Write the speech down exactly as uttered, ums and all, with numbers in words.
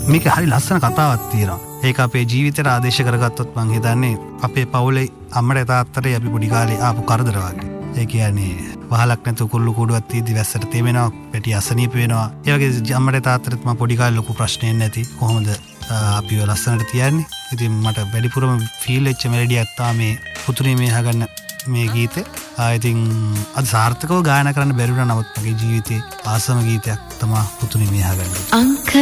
මේක හරි ලස්සන කතාවක් තියෙනවා. ඒක අපේ ජීවිතේට ආදේශ කරගත්තොත් මං හිතන්නේ අපේ පවුලේ අම්මට තාත්තට අපි පොඩි කාලේ ආපු කරදර වගේ. ඒ කියන්නේ වහලක් නැතුව කුල්ලු කුඩුවක් තීදි වැස්සට තෙමෙනවා, පැටි අසනීප වෙනවා. ඒ වගේ අම්මට තාත්තට මම පොඩි කාලේ ලොකු ප්‍රශ්නයක් නැති කොහොමද අපිව ලස්සනට තියන්නේ. ඉතින් මට වැඩිපුරම ෆීල් වෙච්ච මෙලඩියක් තමයි මේ පුතුනේ මේ හගන්න මේ ගීතේ. ආ ඉතින් අද සාර්ථකව ගායනා කරන්න බැරි වුණා. නමුත් මගේ ජීවිතේ ආසම ගීතයක් තමයි පුතුනේ මේ හගන්න.